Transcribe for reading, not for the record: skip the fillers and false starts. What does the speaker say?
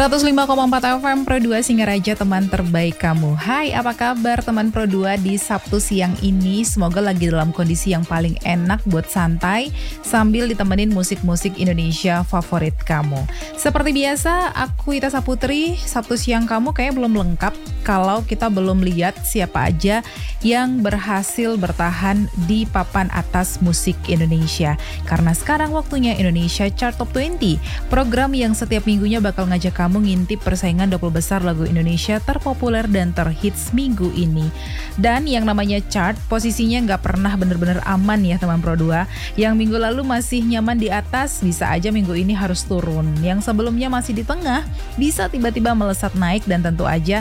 105,4 FM Pro 2 Singaraja, teman terbaik kamu. Hai, apa kabar teman Pro 2 di Sabtu siang ini? Semoga lagi dalam kondisi yang paling enak buat santai sambil ditemenin musik-musik Indonesia favorit kamu. Seperti biasa, aku Ita Saputri. Sabtu siang kamu kayak belum lengkap kalau kita belum lihat siapa aja yang berhasil bertahan di papan atas musik Indonesia. Karena sekarang waktunya Indonesia Chart Top 20, program yang setiap minggunya bakal ngajak kamu ngintip persaingan 20 besar lagu Indonesia terpopuler dan terhits minggu ini. Dan yang namanya chart, posisinya nggak pernah bener-bener aman ya teman Pro 2. Yang minggu lalu masih nyaman di atas, bisa aja minggu ini harus turun. Yang sebelumnya masih di tengah, bisa tiba-tiba melesat naik, dan tentu aja